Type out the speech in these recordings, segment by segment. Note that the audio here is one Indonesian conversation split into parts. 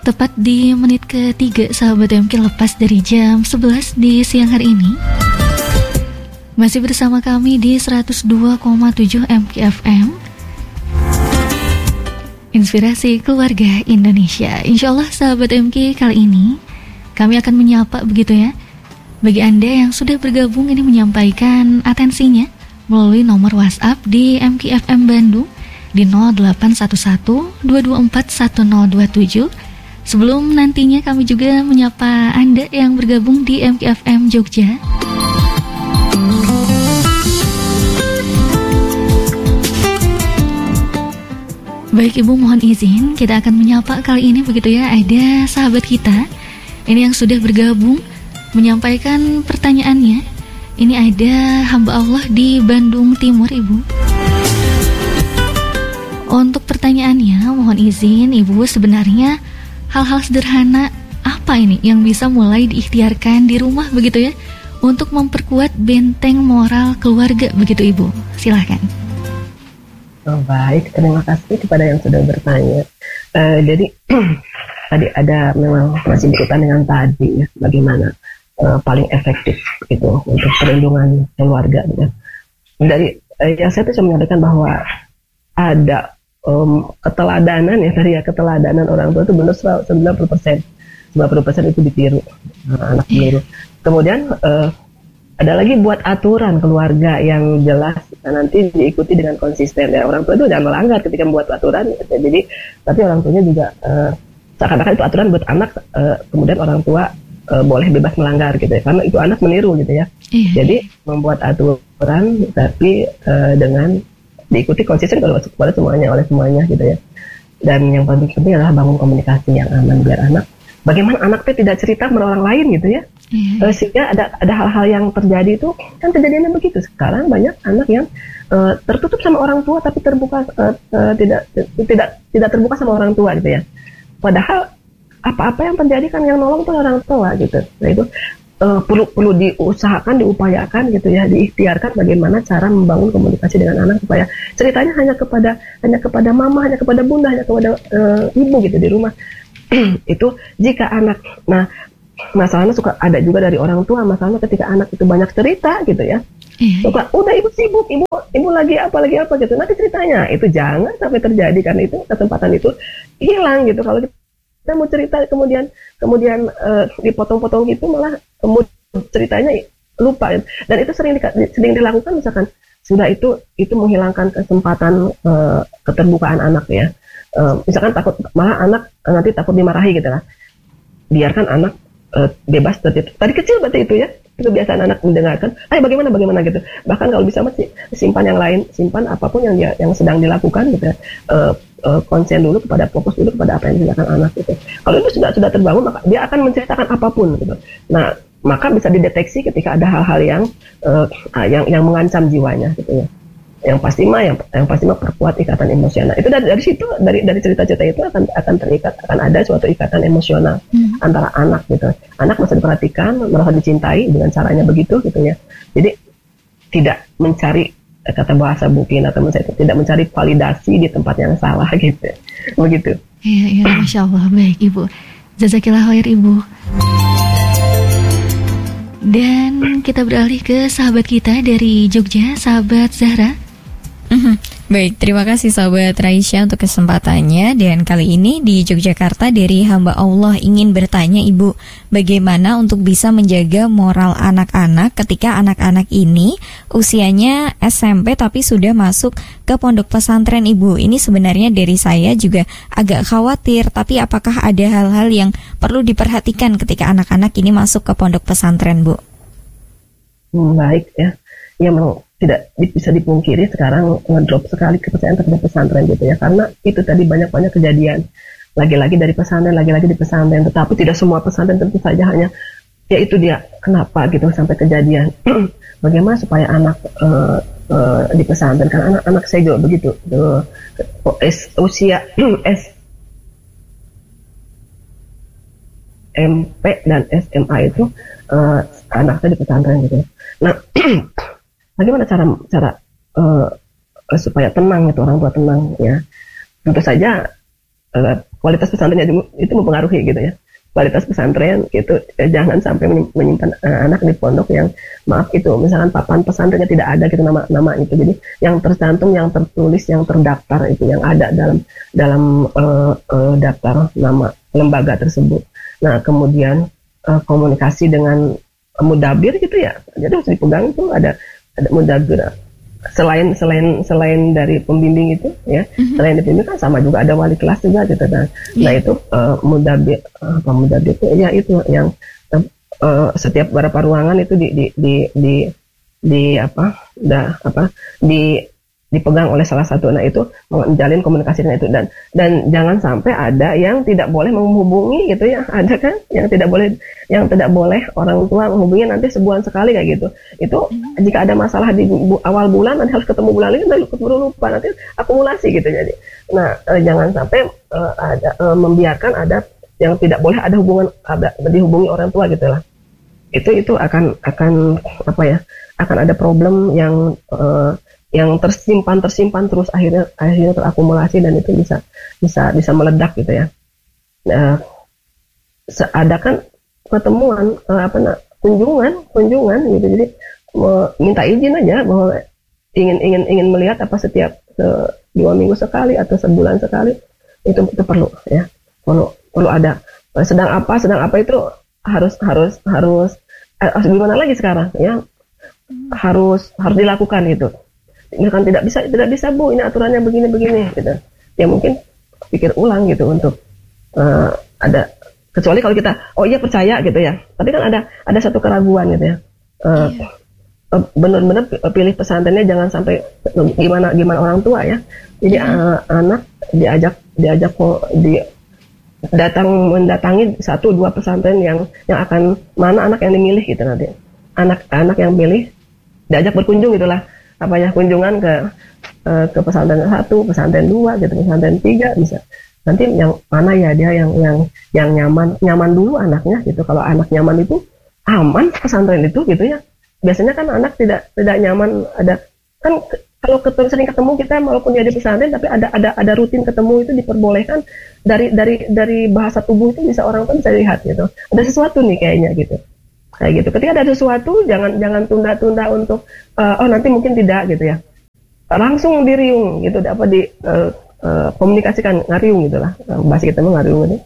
Tepat di menit ketiga sahabat MK lepas dari jam 11 di siang hari ini. Masih bersama kami di 102,7 MK FM, Inspirasi Keluarga Indonesia. Insya Allah sahabat MK, kali ini kami akan menyapa begitu ya, bagi Anda yang sudah bergabung ini, menyampaikan atensinya melalui nomor WhatsApp di MK FM Bandung di 0811 224 1027. Sebelum nantinya kami juga menyapa Anda yang bergabung di MK FM Jogja. Baik Ibu, mohon izin kita akan menyapa kali ini begitu ya, ada sahabat kita ini yang sudah bergabung menyampaikan pertanyaannya. Ini ada hamba Allah di Bandung Timur, Ibu. Untuk pertanyaannya, mohon izin Ibu, sebenarnya hal-hal sederhana apa ini yang bisa mulai diikhtiarkan di rumah begitu ya, untuk memperkuat benteng moral keluarga begitu Ibu? Silahkan. Baik, terima kasih kepada yang sudah bertanya. Jadi tadi ada memang masih berkaitan dengan tadi ya, bagaimana paling efektif gitu untuk perlindungan keluarga ya. Dari yang saya bisa menyampaikan bahwa ada keteladanan ya, tadi ya, keteladanan orang tua itu benar 90%. 90% itu ditiru, anak ditiru. Kemudian ada lagi buat aturan keluarga yang jelas, nanti diikuti dengan konsisten ya. Orang tua itu jangan melanggar ketika membuat aturan ya. Jadi tapi orang tuanya juga seakan-akan itu aturan buat anak, kemudian orang tua boleh bebas melanggar gitu ya, karena itu anak meniru gitu ya. Jadi membuat aturan tapi dengan diikuti konsisten kepada semuanya, oleh semuanya gitu ya. Dan yang paling penting adalah bangun komunikasi yang aman, biar anak, bagaimana anaknya tidak cerita kepada orang lain gitu ya. Sehingga ada hal-hal yang terjadi itu kan kejadiannya begitu. Sekarang banyak anak yang tertutup sama orang tua tapi terbuka, tidak terbuka sama orang tua gitu ya. Padahal apa-apa yang terjadi kan yang nolong itu orang tua gitu. Nah itu perlu diusahakan, diupayakan gitu ya, diikhtiarkan bagaimana cara membangun komunikasi dengan anak supaya ceritanya hanya kepada mama, hanya kepada bunda, hanya kepada ibu gitu di rumah. Itu jika anak, nah masalahnya suka ada juga dari orang tua, masalahnya ketika anak itu banyak cerita gitu ya, suka udah ibu sibuk, ibu lagi apa gitu, nanti ceritanya itu jangan sampai terjadi, karena itu kesempatan itu hilang gitu. Kalau kita mau cerita kemudian dipotong-potong gitu, malah ceritanya lupa, dan itu sering dilakukan. Misalkan sudah itu menghilangkan kesempatan keterbukaan anak ya. Misalkan takut, malah anak nanti takut dimarahi gitu lah, biarkan anak bebas tadi kecil berarti itu ya, kebiasaan anak mendengarkan, ayo bagaimana gitu. Bahkan kalau bisa masih simpan yang lain, simpan apapun yang sedang dilakukan gitu ya. Konsen dulu fokus dulu kepada apa yang dilakukan anak gitu. Kalau itu sudah terbangun, maka dia akan menceritakan apapun gitu. Nah, maka bisa dideteksi ketika ada hal-hal yang mengancam jiwanya gitu ya. Yang pasti mah perkuat ikatan emosional. Itu dari situ, dari cerita-cerita itu akan terikat, akan ada suatu ikatan emosional antara anak gitu. Anak merasa diperhatikan, merasa dicintai dengan caranya begitu gitu ya. Jadi tidak mencari kata bahasa mungkin, atau tidak mencari validasi di tempat yang salah gitu. Begitu. Iya, Masya Allah. Baik Ibu, jazakillah khair Ibu. Dan kita beralih ke sahabat kita dari Jogja, sahabat Zahra. Baik, terima kasih sahabat Raisya untuk kesempatannya. Dan kali ini di Yogyakarta dari hamba Allah ingin bertanya Ibu, bagaimana untuk bisa menjaga moral anak-anak ketika anak-anak ini usianya SMP tapi sudah masuk ke pondok pesantren Ibu. Ini sebenarnya dari saya juga agak khawatir, tapi apakah ada hal-hal yang perlu diperhatikan ketika anak-anak ini masuk ke pondok pesantren Bu? Baik ya, memang tidak bisa dipungkiri sekarang ngedrop sekali kepercayaan terhadap pesantren gitu ya, karena itu tadi banyak kejadian lagi-lagi dari pesantren, lagi-lagi di pesantren. Tetapi tidak semua pesantren tentu saja hanya ya itu dia kenapa gitu sampai kejadian. Bagaimana supaya anak di pesantren, kan anak saya juga begitu usia SMP dan SMA itu anak saya di pesantren gitu. Nah bagaimana cara supaya tenang itu, orang tua tenang ya. Tentu saja kualitas pesantrennya itu mempengaruhi gitu ya. Kualitas pesantren itu jangan sampai menyimpan anak di pondok yang maaf itu misalkan papan pesantrennya tidak ada gitu nama itu. Jadi yang tercantum, yang tertulis, yang terdaftar itu yang ada dalam daftar nama lembaga tersebut. Nah kemudian komunikasi dengan mudabir gitu ya. Jadi harus dipegang itu ada mudabir. Selain dari pembimbing itu ya, selain dari pembimbing kan sama juga ada wali kelas juga gitu kan. Nah itu mudabir itu ya itu yang setiap beberapa ruangan itu dipegang oleh salah satu. Nah itu menjalin komunikasi dengan itu dan jangan sampai ada yang tidak boleh menghubungi gitu ya. Ada kan yang tidak boleh orang tua menghubungi nanti sebulan sekali kayak gitu. Itu jika ada masalah di awal bulan nanti harus ketemu bulan lagi, nanti keburu lupa, nanti akumulasi gitu. Jadi nah jangan sampai membiarkan ada yang tidak boleh ada hubungan dihubungi orang tua gitu lah. Itu akan apa ya, akan ada problem yang tersimpan terus akhirnya terakumulasi dan itu bisa meledak gitu ya. Adakan pertemuan kunjungan gitu. Jadi minta izin aja bahwa ingin melihat apa setiap 2 minggu sekali atau sebulan sekali itu perlu ya. Perlu ada sedang apa itu harus gimana lagi sekarang ya, harus dilakukan gitu. Misalkan tidak bisa Bu, ini aturannya begini gitu ya, mungkin pikir ulang gitu untuk ada, kecuali kalau kita percaya gitu ya, tapi kan ada satu keraguan gitu ya. Benar-benar pilih pesantrennya jangan sampai gimana orang tua ya. Jadi anak diajak mendatangi 1-2 pesantren yang akan mana anak yang dimilih gitu nanti. Anak yang pilih diajak berkunjung gitulah, kunjungan ke pesantren 1, pesantren 2 gitu, pesantren 3 bisa. Nanti yang mana ya dia yang nyaman dulu anaknya gitu. Kalau anak nyaman itu aman pesantren itu gitu ya. Biasanya kan anak tidak nyaman, ada kan kalau sering ketemu kita walaupun dia di pesantren tapi ada rutin ketemu itu diperbolehkan, dari bahasa tubuh itu bisa orang tua bisa lihat gitu. Ada sesuatu nih kayaknya gitu. Kayak gitu. Ketika ada sesuatu jangan tunda-tunda untuk nanti mungkin tidak gitu ya. Langsung diriung gitu, komunikasikan, ngariung gitulah. Bahasa kita mah ngariung gitu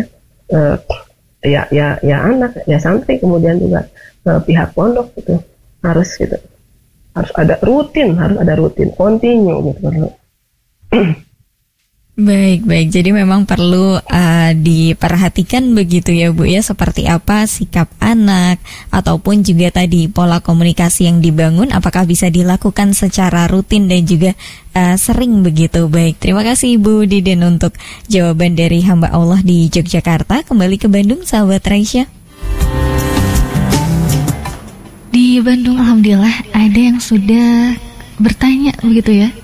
ya. Ya anak, ya santri, kemudian juga pihak pondok gitu. Harus ada rutin, continue gitu perlu. Baik. Jadi memang perlu diperhatikan begitu ya Bu ya, seperti apa sikap anak ataupun juga tadi pola komunikasi yang dibangun, apakah bisa dilakukan secara rutin dan juga sering begitu. Baik, terima kasih Ibu Diden untuk jawaban dari hamba Allah di Yogyakarta. Kembali ke Bandung, sahabat Raisya. Di Bandung alhamdulillah ada yang sudah bertanya begitu ya.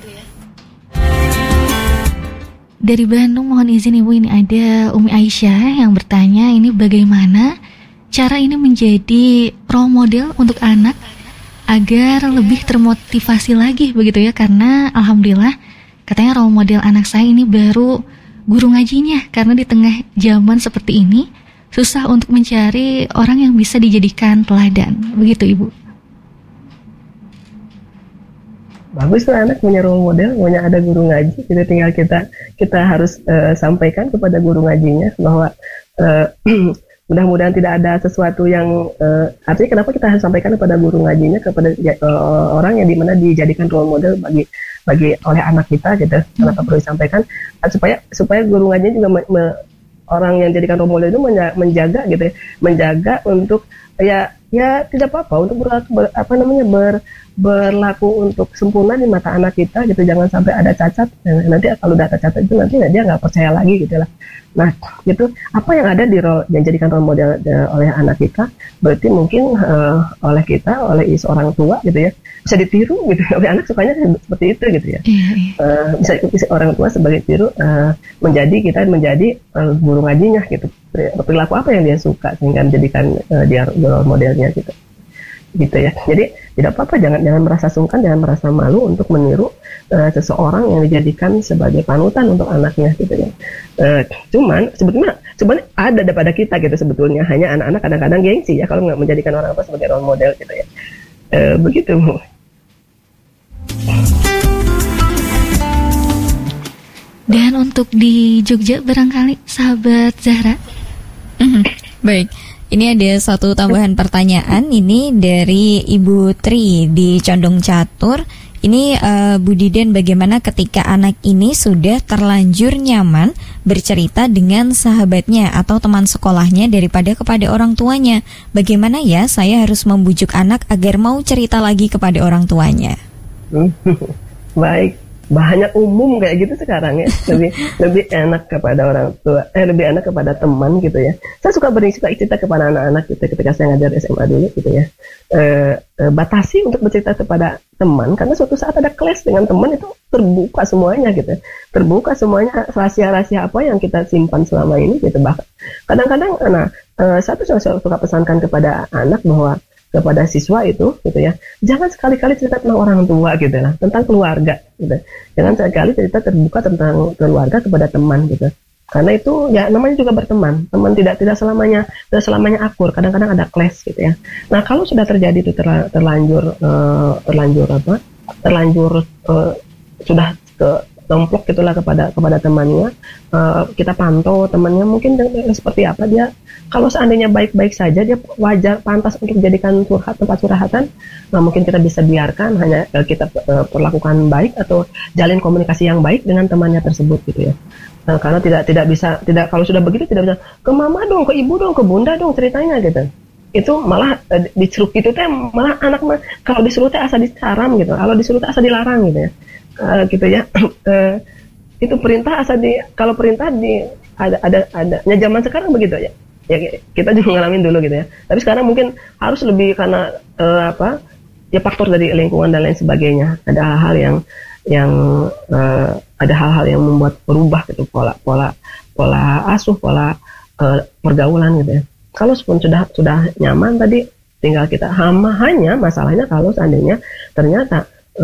Dari Bandung, mohon izin Ibu, ini ada Umi Aisyah yang bertanya, ini bagaimana cara ini menjadi role model untuk anak agar lebih termotivasi lagi begitu ya, karena alhamdulillah katanya role model anak saya ini baru guru ngajinya, karena di tengah zaman seperti ini susah untuk mencari orang yang bisa dijadikan teladan, begitu Ibu. Bagus lah anak punya role model, punya ada guru ngaji. Jadi tinggal kita harus sampaikan kepada guru ngajinya bahwa mudah-mudahan tidak ada sesuatu yang artinya kenapa kita harus sampaikan kepada guru ngajinya, kepada orang yang dimana dijadikan role model bagi oleh anak kita gitu. Kenapa perlu disampaikan supaya guru ngajinya juga orang yang jadikan role model itu menjaga gitu ya, menjaga untuk ya tidak apa-apa untuk berlaku untuk sempurna di mata anak kita gitu, jangan sampai ada cacat. Nanti kalau udah ada cacat itu nanti dia nggak percaya lagi gitu lah. Nah gitu, apa yang ada yang jadikan role model oleh anak kita, berarti mungkin oleh seorang tua gitu ya, bisa ditiru gitu. Oleh anak sukanya seperti itu gitu ya. Bisa ikuti orang tua sebagai tiru, menjadi guru ngajinya gitu. Perilaku apa yang dia suka sehingga menjadikan dia role modelnya gitu. gitu ya. Jadi tidak apa-apa, jangan merasa sungkan, jangan merasa malu untuk meniru seseorang yang dijadikan sebagai panutan untuk anaknya gitu ya. Cuman sebetulnya ada pada kita gitu sebetulnya, hanya anak-anak kadang-kadang gengsi ya kalau nggak menjadikan orang tua sebagai role model gitu ya. Begitu Bu. Dan untuk di Jogja barangkali sahabat Zahra. Baik, ini ada satu tambahan pertanyaan ini dari Ibu Tri di Condong Catur. Ini Bu Diden, bagaimana ketika anak ini sudah terlanjur nyaman bercerita dengan sahabatnya atau teman sekolahnya daripada kepada orang tuanya? Bagaimana ya saya harus membujuk anak agar mau cerita lagi kepada orang tuanya? Baik, banyak umum kayak gitu sekarang ya. Lebih enak kepada orang tua, lebih enak kepada teman gitu ya. Saya suka bercerita kepada anak-anak gitu ketika saya ngajar SMA dulu gitu ya. Batasi untuk bercerita kepada teman, karena suatu saat ada clash dengan teman itu terbuka semuanya gitu. Terbuka semuanya, rahasia-rahasia apa yang kita simpan selama ini gitu. Bahkan kadang-kadang saya suka pesankan kepada anak bahwa kepada siswa itu gitu ya, jangan sekali-kali cerita tentang orang tua gitu lah, tentang keluarga gitu. Jangan sekali cerita terbuka tentang keluarga kepada teman gitu. Karena itu ya namanya juga berteman. Teman tidak selamanya akur. Kadang-kadang ada clash gitu ya. Nah, kalau sudah terjadi itu terlanjur sudah ke templok gitulah kepada temannya, kita pantau temannya mungkin seperti apa dia. Kalau seandainya baik-baik saja, dia wajar pantas untuk dijadikan tempat curhatan. Nah, mungkin kita bisa biarkan, hanya kita perlakukan baik atau jalin komunikasi yang baik dengan temannya tersebut gitu ya. Nah, karena tidak bisa kalau sudah begitu tidak bisa ke mama dong, ke ibu dong, ke bunda dong ceritanya gitu. Itu malah disuruh gitu teh, malah anak kalau disuruh teh asa dicaram gitu, kalau disuruh teh asa dilarang gitu ya. Gitu ya. Itu perintah kalau perintah ada zaman sekarang begitu ya. Ya kita juga ngalamin dulu gitu ya. Tapi sekarang mungkin harus lebih karena ya faktor dari lingkungan dan lain sebagainya. Ada hal-hal yang membuat berubah gitu pola asuh, pola pergaulan gitu ya. Kalau sudah nyaman tadi, tinggal kita hanya masalahnya kalau seandainya ternyata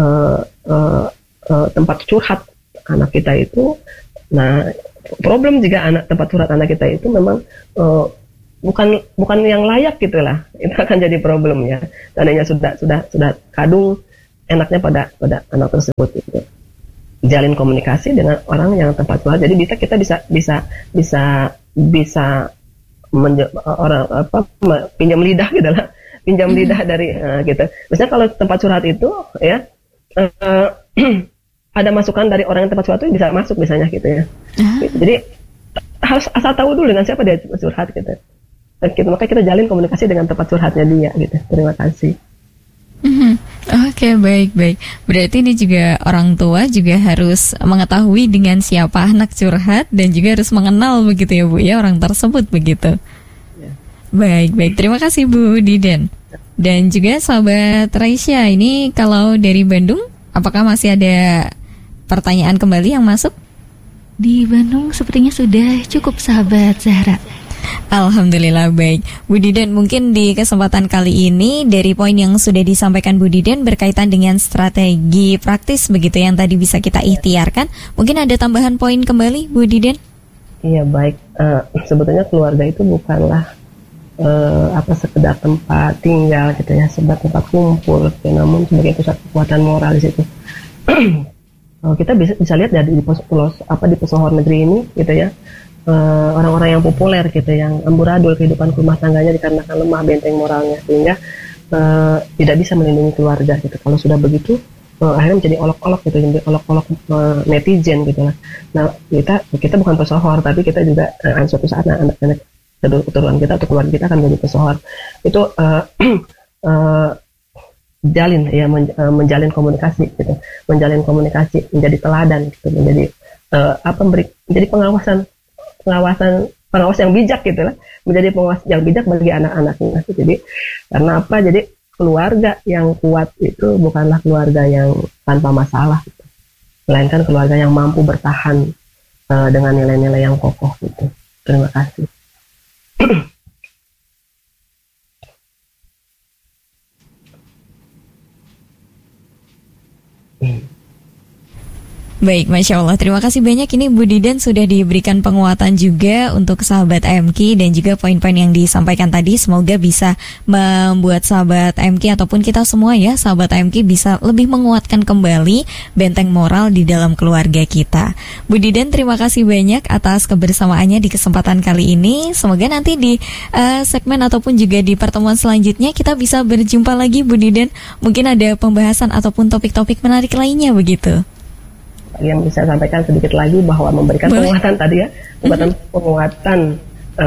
tempat curhat anak kita itu, nah problem jika tempat curhat anak kita itu memang bukan yang layak gitulah, itu akan jadi problem ya. Seandainya sudah kadung enaknya pada anak tersebut itu. Jalin komunikasi dengan orang yang tempat curhat. Jadi kita bisa pinjam lidah gitu lah, pinjam lidah dari gitu. Misalnya kalau tempat curhat itu ya ada masukan dari orang yang tempat curhat itu bisa masuk misalnya gitu ya. Jadi harus asal tahu dulu dengan siapa dia curhat gitu. Maka kita jalin komunikasi dengan tempat curhatnya dia gitu. Terima kasih. Oke, baik. Berarti ini juga orang tua juga harus mengetahui dengan siapa anak curhat dan juga harus mengenal begitu ya Bu ya orang tersebut begitu. Ya. Baik. Terima kasih Bu Diden. Dan juga sahabat Raisya, ini kalau dari Bandung, apakah masih ada pertanyaan kembali yang masuk? Di Bandung sepertinya sudah cukup sahabat Zahra. Alhamdulillah, baik. Bu Diden, mungkin di kesempatan kali ini dari poin yang sudah disampaikan Bu Diden berkaitan dengan strategi praktis begitu yang tadi bisa kita ikhtiarkan, mungkin ada tambahan poin kembali Bu Diden? Iya, baik. Sebetulnya keluarga itu bukanlah sekedar tempat tinggal gitu ya, sebagai tempat kumpul, namun sebagai pusat kekuatan moral di situ. Kita bisa lihat ya di pesohor negeri ini gitu ya, orang-orang yang populer gitu, yang amburadul kehidupan rumah tangganya dikarenakan lemah benteng moralnya, sehingga tidak bisa melindungi keluarga gitu. Kalau sudah begitu akhirnya menjadi olok-olok gitu, menjadi olok-olok netizen gitu lah. Nah, kita bukan pesohor, tapi kita juga suatu saat anak-anak keturunan kita atau keluarga kita akan menjadi pesohor. Itu menjalin komunikasi gitu, menjadi teladan gitu, menjadi menjadi pengawas yang bijak gitu lah, menjadi pengawas yang bijak bagi anak-anaknya. Jadi karena apa? Jadi keluarga yang kuat itu bukanlah keluarga yang tanpa masalah gitu, melainkan keluarga yang mampu bertahan dengan nilai-nilai yang kokoh gitu. Terima kasih. Baik, Masya Allah. Terima kasih banyak. Ini Bu Didan sudah diberikan penguatan juga untuk sahabat AMK dan juga poin-poin yang disampaikan tadi. Semoga bisa membuat sahabat AMK ataupun kita semua ya, sahabat AMK bisa lebih menguatkan kembali benteng moral di dalam keluarga kita. Bu Didan, terima kasih banyak atas kebersamaannya di kesempatan kali ini. Semoga nanti di segmen ataupun juga di pertemuan selanjutnya kita bisa berjumpa lagi, Bu Didan. Mungkin ada pembahasan ataupun topik-topik menarik lainnya begitu. Yang bisa sampaikan sedikit lagi bahwa memberikan penguatan tadi ya, penguatan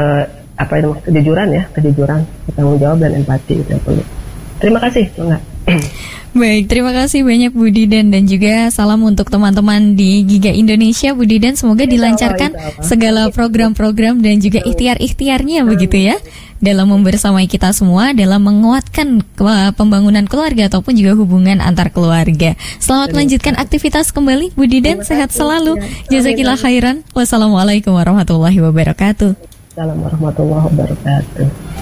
kejujuran, bertanggung jawab dan empati itu yang perlu. Terima kasih, enggak. Baik, terima kasih banyak Bu Didan dan juga salam untuk teman-teman di Giga Indonesia, Bu Didan. Semoga dilancarkan segala program-program dan juga ikhtiar-ikhtiarnya begitu ya, dalam membersamai kita semua dalam menguatkan pembangunan keluarga ataupun juga hubungan antar keluarga. Selamat melanjutkan aktivitas kembali, Bu Didan. Sehat selalu. Jazakillah khairan. Wassalamualaikum warahmatullahi wabarakatuh. Assalamualaikum warahmatullahi wabarakatuh.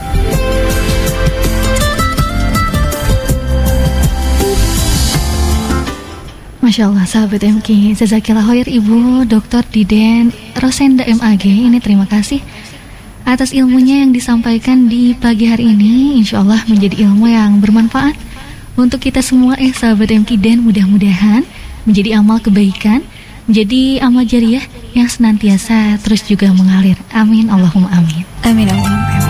Masya Allah, sahabat MK, jazakillah khair Ibu Dr. Didan Rosenda MAG. Ini terima kasih atas ilmunya yang disampaikan di pagi hari ini. Insya Allah menjadi ilmu yang bermanfaat untuk kita semua sahabat MK, dan mudah-mudahan menjadi amal kebaikan, menjadi amal jariah yang senantiasa terus juga mengalir. Amin, Allahumma amin. Amin, Allahumma amin.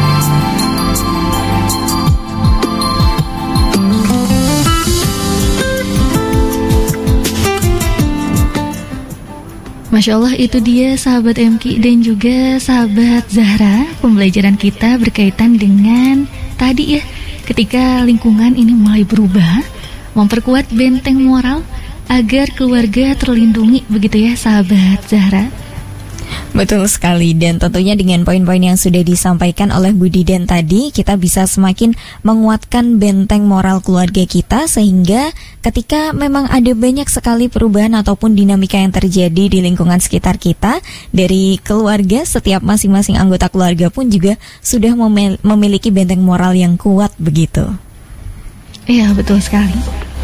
Masya Allah, itu dia sahabat MK dan juga sahabat Zahra. Pembelajaran kita berkaitan dengan tadi ya, ketika lingkungan ini mulai berubah, memperkuat benteng moral agar keluarga terlindungi, begitu ya sahabat Zahra. Betul sekali, dan tentunya dengan poin-poin yang sudah disampaikan oleh Bu Didan tadi, kita bisa semakin menguatkan benteng moral keluarga kita, sehingga ketika memang ada banyak sekali perubahan ataupun dinamika yang terjadi di lingkungan sekitar kita, dari keluarga, setiap masing-masing anggota keluarga pun juga sudah memiliki benteng moral yang kuat begitu. Iya, betul sekali.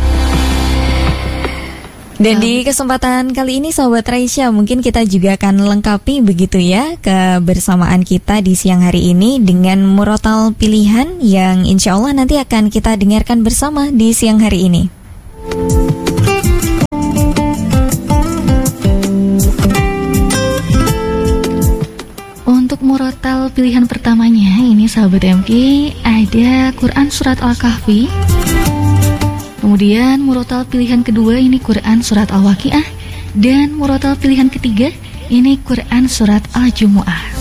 Dan di kesempatan kali ini Sobat Raisya, mungkin kita juga akan lengkapi begitu ya kebersamaan kita di siang hari ini dengan murotal pilihan yang insya Allah nanti akan kita dengarkan bersama di siang hari ini. Untuk murotal pilihan pertamanya ini sahabat MK, ada Quran Surat Al-Kahfi. Kemudian murotal pilihan kedua ini Quran Surat Al-Waqiah. Dan murotal pilihan ketiga ini Quran Surat Al-Jumu'ah.